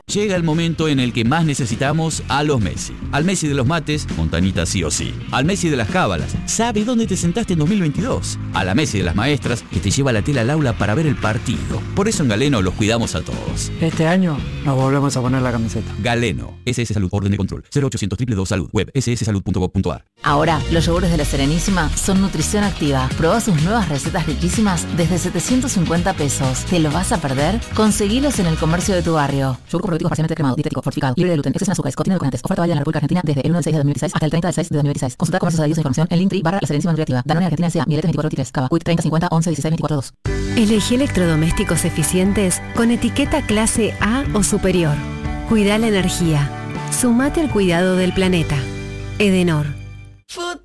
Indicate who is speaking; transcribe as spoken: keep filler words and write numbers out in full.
Speaker 1: Llega el momento en el que más necesitamos a los Messi. Al Messi de los mates, Montanita sí o sí. Al Messi de las cábalas, sabe dónde te sentaste en dos mil veintidós. A la Messi de las maestras, que te lleva la tela al aula para ver el partido. Por eso en Galeno los cuidamos a todos.
Speaker 2: Este año nos volvemos a poner la camiseta.
Speaker 1: Galeno, S S Salud, orden de control, cero ochocientos dos dos dos Salud, web ese ese salud punto gov punto a r.
Speaker 3: Ahora, los yogures de La Serenísima son nutrición activa. Probá sus nuevas recetas riquísimas desde setecientos cincuenta pesos. ¿Te lo vas a perder? Conseguilos en el comercio de tu barrio. Yogur probiótico parcialmente cremado, dietético, fortificado, libre de gluten, exceso en azúcares, contiene edulcorantes. Oferta válida en la República Argentina desde el uno del seis de dos mil dieciséis hasta el treinta del seis de dos mil dieciséis. Consulta comercios adheridos e información en Linktree barra La Serenísima Nutriactiva. Danone Argentina S A, Mieletes veinticuatro veintitrés, Cava, Quick treinta cincuenta once dieciséis veinticuatro dos.
Speaker 4: Elegí electrodomésticos eficientes con etiqueta clase A o superior. Cuida la energía. Sumate al cuidado del planeta. Edenor.
Speaker 5: Food